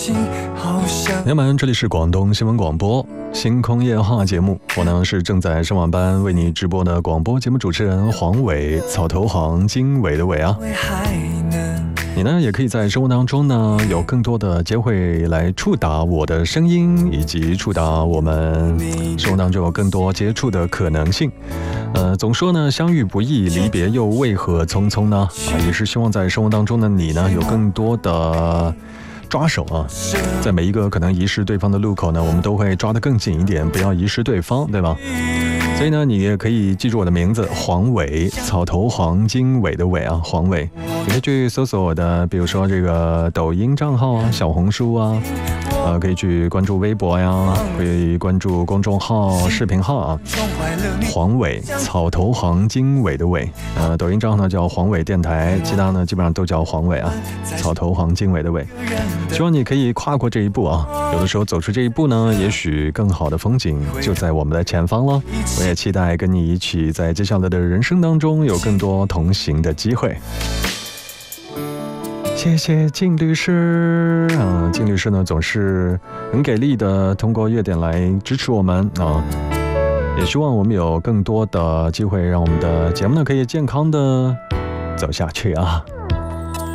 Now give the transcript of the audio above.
朋友们，这里是广东新闻广播星空夜话节目，我呢是正在上晚班为你直播的广播节目主持人黄伟，草头黄经纬的纬啊。你呢也可以在生活当中呢有更多的机会来触达我的声音，以及触达我们生活当中有更多接触的可能性。总说呢相遇不易，离别又为何匆匆呢？也是希望在生活当中的你呢有更多的抓手啊，在每一个可能遗失对方的路口呢，我们都会抓得更紧一点，不要遗失对方，对吧？所以呢，你也可以记住我的名字黄伟，草头黄经纬的纬啊，黄伟。你可以去搜索我的，比如说这个抖音账号啊、小红书啊，可以去关注微博呀，可以关注公众号、视频号啊。黄伟，草头黄经纬的纬。抖音账号呢叫黄伟电台，其他呢基本上都叫黄伟啊，草头黄经纬的纬。希望你可以跨过这一步啊，有的时候走出这一步呢，也许更好的风景就在我们的前方了。我也期待跟你一起在接下来的人生当中有更多同行的机会。谢谢靳律师靳律师呢总是很给力的通过月点来支持我们啊，也希望我们有更多的机会让我们的节目呢可以健康的走下去啊。